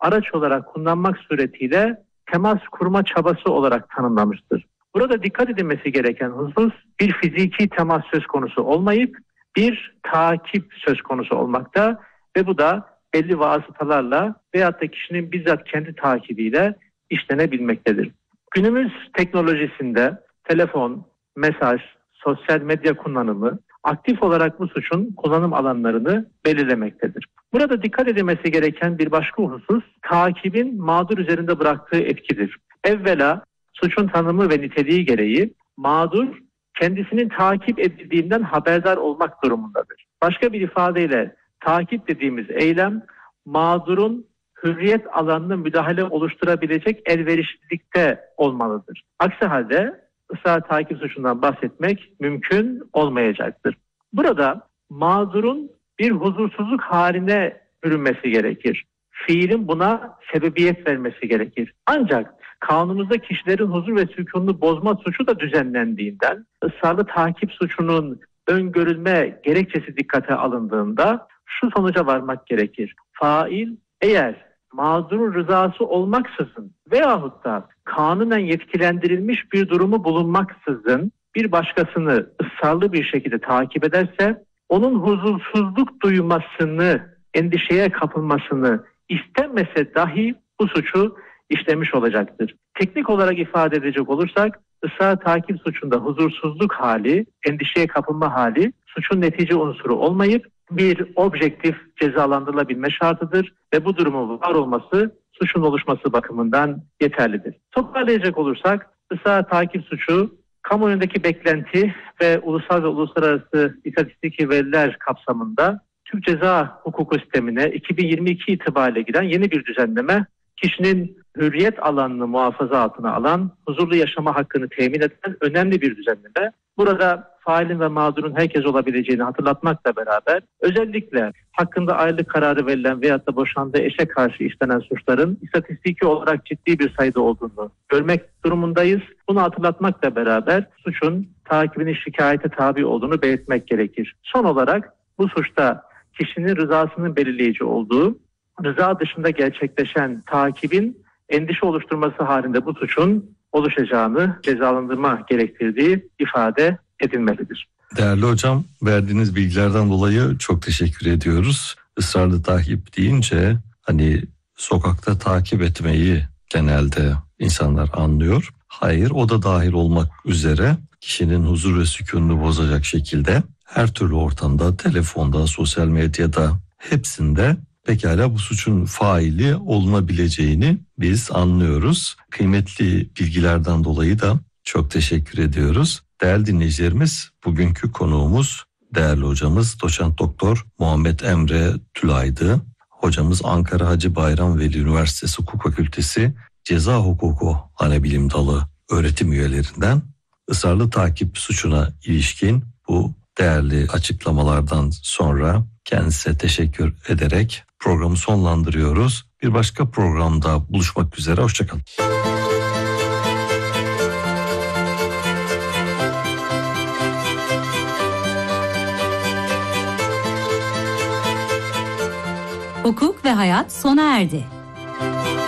araç olarak kullanmak suretiyle temas kurma çabası olarak tanımlamıştır. Burada dikkat edilmesi gereken husus bir fiziki temas söz konusu olmayıp bir takip söz konusu olmakta ve bu da belli vasıtalarla veyahut da kişinin bizzat kendi takibiyle işlenebilmektedir. Günümüz teknolojisinde telefon, mesaj, sosyal medya kullanımı aktif olarak bu suçun kullanım alanlarını belirlemektedir. Burada dikkat edilmesi gereken bir başka husus takibin mağdur üzerinde bıraktığı etkidir. Evvela suçun tanımı ve niteliği gereği mağdur kendisinin takip edildiğinden haberdar olmak durumundadır. Başka bir ifadeyle takip dediğimiz eylem mağdurun hürriyet alanına müdahale oluşturabilecek elverişlilikte olmalıdır. Aksi halde ısrar takip suçundan bahsetmek mümkün olmayacaktır. Burada mağdurun bir huzursuzluk haline bürünmesi gerekir. Fiilin buna sebebiyet vermesi gerekir. Ancak kanunumuzda kişilerin huzur ve sükununu bozma suçu da düzenlendiğinden ısrarlı takip suçunun öngörülme gerekçesi dikkate alındığında şu sonuca varmak gerekir. Fail eğer mağdurun rızası olmaksızın veyahut da kanunen yetkilendirilmiş bir durumu bulunmaksızın bir başkasını ısrarlı bir şekilde takip ederse onun huzursuzluk duymasını, endişeye kapılmasını istemese dahi bu suçu işlemiş olacaktır. Teknik olarak ifade edecek olursak ısrar takip suçunda huzursuzluk hali, endişeye kapılma hali suçun netice unsuru olmayıp bir objektif cezalandırılabilme şartıdır ve bu durumun var olması suçun oluşması bakımından yeterlidir. Toparlayacak olursak ısrar takip suçu kamuoyundaki beklenti ve ulusal ve uluslararası istatistiki veriler kapsamında Türk Ceza Hukuku Sistemi'ne 2022 itibariyle giren yeni bir düzenleme, kişinin hürriyet alanını muhafaza altına alan, huzurlu yaşama hakkını temin eden önemli bir düzenleme. Burada failin ve mağdurun herkes olabileceğini hatırlatmakla beraber özellikle hakkında ayrılık kararı verilen veyahut da boşandığı eşe karşı işlenen suçların istatistiki olarak ciddi bir sayıda olduğunu görmek durumundayız. Bunu hatırlatmakla beraber suçun takibinin şikayete tabi olduğunu belirtmek gerekir. Son olarak bu suçta kişinin rızasının belirleyici olduğu, rıza dışında gerçekleşen takibin endişe oluşturması halinde bu suçun oluşacağını cezalandırma gerektirdiği ifade edilmelidir. Değerli hocam, verdiğiniz bilgilerden dolayı çok teşekkür ediyoruz. Israrlı takip deyince hani sokakta takip etmeyi genelde insanlar anlıyor. Hayır, o da dahil olmak üzere kişinin huzur ve sükununu bozacak şekilde her türlü ortamda, telefonda, sosyal medyada hepsinde pekala bu suçun faili olunabileceğini biz anlıyoruz. Kıymetli bilgilerden dolayı da çok teşekkür ediyoruz. Değerli dinleyicilerimiz, bugünkü konuğumuz değerli hocamız Doçent Doktor Muhammed Emre Tülay'dı. Hocamız Ankara Hacı Bayram Veli Üniversitesi Hukuk Fakültesi Ceza Hukuku Anabilim Dalı öğretim üyelerinden. Israrlı takip suçuna ilişkin bu değerli açıklamalardan sonra kendisine teşekkür ederek programı sonlandırıyoruz. Bir başka programda buluşmak üzere, hoşçakalın. Hukuk ve hayat sona erdi.